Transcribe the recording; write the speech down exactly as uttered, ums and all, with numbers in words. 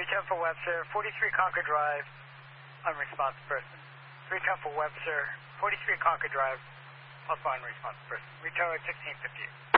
three ten for Webster, forty-three Concord Drive, unresponsive person. three ten for Webster, forty-three Concord Drive, also unresponsive person. Retower sixteen fifty-eight.